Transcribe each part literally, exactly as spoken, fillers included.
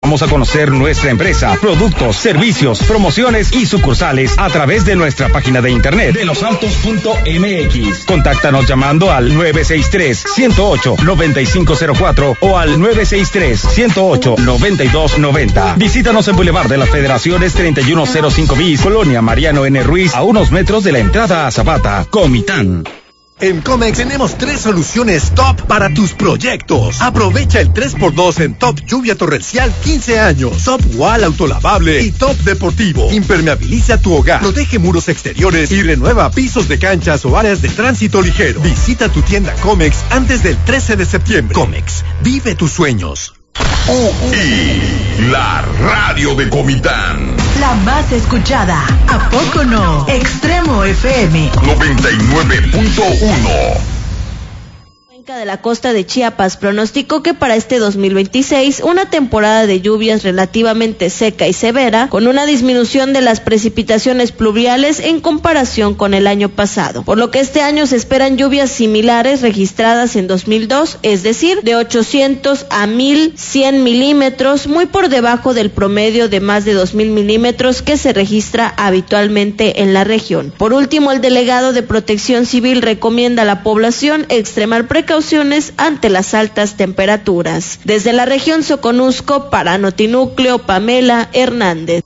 Vamos a conocer nuestra empresa, productos, servicios, promociones y sucursales a través de nuestra página de internet de los altos punto m x. Contáctanos llamando al nueve seis tres, uno cero ocho, nueve cinco cero cuatro o al nueve seis tres, uno cero ocho, nueve dos nueve cero. Visítanos en Boulevard de las Federaciones treinta y uno cero cinco bis, Colonia Mariano N. Ruiz, a unos metros de la entrada a Zapata, Comitán. En Comex tenemos tres soluciones top para tus proyectos. Aprovecha el tres por dos en Top Lluvia Torrencial quince años, Top Wall Autolavable y Top Deportivo. Impermeabiliza tu hogar, protege muros exteriores y renueva pisos de canchas o áreas de tránsito ligero. Visita tu tienda Comex antes del trece de septiembre. Comex, vive tus sueños. U I, la radio de Comitán. La más escuchada, ¿a poco no? Extremo F M noventa y nueve punto uno. De la costa de Chiapas pronosticó que para este dos mil veintiséis una temporada de lluvias relativamente seca y severa, con una disminución de las precipitaciones pluviales en comparación con el año pasado, por lo que este año se esperan lluvias similares registradas en dos mil dos, es decir, de ochocientos a mil cien milímetros, muy por debajo del promedio de más de dos mil milímetros que se registra habitualmente en la región. Por último, el delegado de Protección Civil recomienda a la población extremar precauciones ante las altas temperaturas. Desde la región Soconusco, para Notinúcleo, Pamela Hernández.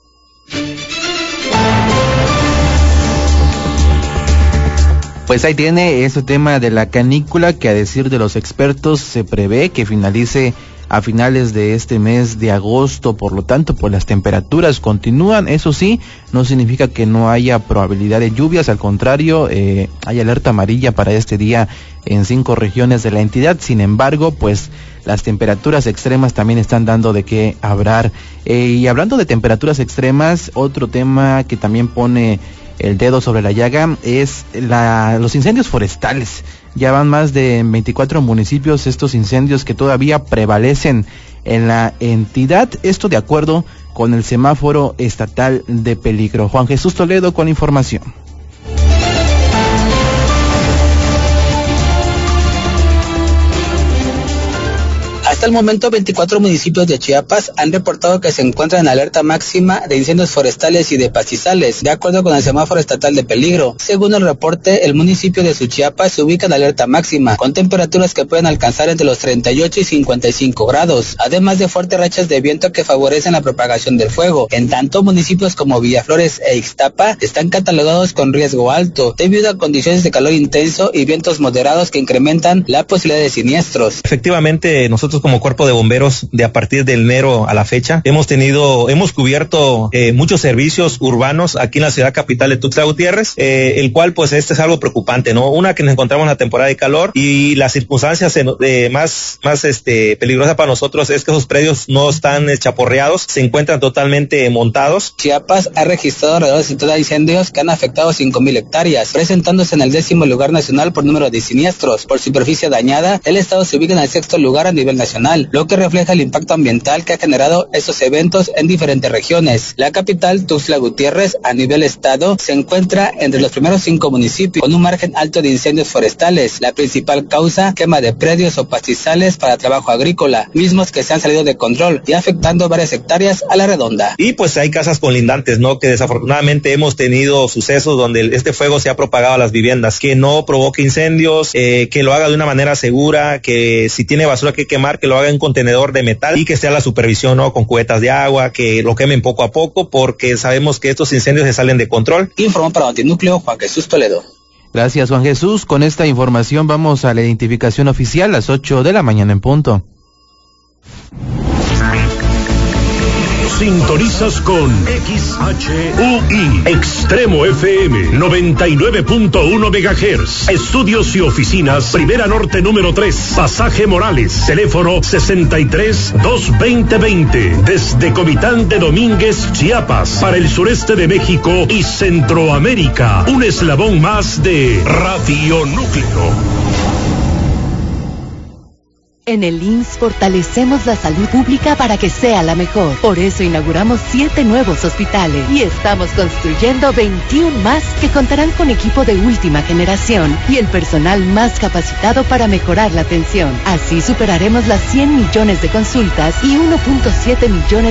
Pues ahí tiene ese tema de la canícula que, a decir de los expertos, se prevé que finalice a finales de este mes de agosto. Por lo tanto, pues las temperaturas continúan. Eso sí, no significa que no haya probabilidad de lluvias, al contrario, eh, hay alerta amarilla para este día en cinco regiones de la entidad. Sin embargo, pues las temperaturas extremas también están dando de qué hablar. Eh, y hablando de temperaturas extremas, otro tema que también pone el dedo sobre la llaga es la, los incendios forestales. Ya van más de veinticuatro municipios estos incendios que todavía prevalecen en la entidad. Esto de acuerdo con el semáforo estatal de peligro. Juan Jesús Toledo con información. Hasta el momento, veinticuatro municipios de Chiapas han reportado que se encuentran en alerta máxima de incendios forestales y de pastizales, de acuerdo con el semáforo estatal de peligro. Según el reporte, el municipio de Suchiapas se ubica en alerta máxima, con temperaturas que pueden alcanzar entre los treinta y ocho y cincuenta y cinco grados, además de fuertes rachas de viento que favorecen la propagación del fuego. En tanto, municipios como Villaflores e Ixtapa están catalogados con riesgo alto, debido a condiciones de calor intenso y vientos moderados que incrementan la posibilidad de siniestros. Efectivamente, nosotros como Cuerpo de Bomberos, de a partir de enero a la fecha, hemos tenido, hemos cubierto eh, muchos servicios urbanos aquí en la ciudad capital de Tuxtla Gutiérrez, eh, el cual pues este es algo preocupante, ¿no? Una, que nos encontramos en la temporada de calor, y las circunstancias eh, más, más este, peligrosas para nosotros es que esos predios no están eh, chaporreados, se encuentran totalmente montados. Chiapas ha registrado alrededor de setenta incendios que han afectado cinco mil hectáreas, presentándose en el décimo lugar nacional por número de siniestros. Por superficie dañada, el estado se ubica en el sexto lugar a nivel nacional, lo que refleja el impacto ambiental que ha generado estos eventos en diferentes regiones. La capital, Tuxtla Gutiérrez, a nivel estado, se encuentra entre los primeros cinco municipios, con un margen alto de incendios forestales. La principal causa, quema de predios o pastizales para trabajo agrícola, mismos que se han salido de control y afectando varias hectáreas a la redonda. Y pues hay casas colindantes, ¿no? Que desafortunadamente hemos tenido sucesos donde este fuego se ha propagado a las viviendas. Que no provoque incendios, eh, que lo haga de una manera segura, que si tiene basura que quemar, que lo haga en un contenedor de metal, y que sea la supervisión, ¿no? Con cubetas de agua, que lo quemen poco a poco, porque sabemos que estos incendios se salen de control. Informó para Notinúcleo Juan Jesús Toledo. Gracias, Juan Jesús. Con esta información vamos a la identificación oficial, a las ocho de la mañana en punto. Sintonizas con X H U I, Extremo F M, noventa y nueve punto uno megahertz. Estudios y oficinas, Primera Norte número tres, Pasaje Morales, teléfono sesenta y tres, dos veinte veinte. Desde Comitán de Domínguez, Chiapas, para el sureste de México y Centroamérica. Un eslabón más de Radio Núcleo. En el I M S S fortalecemos la salud pública para que sea la mejor. Por eso inauguramos siete nuevos hospitales y estamos construyendo veintiuno más que contarán con equipo de última generación y el personal más capacitado para mejorar la atención. Así superaremos las cien millones de consultas y uno punto siete millones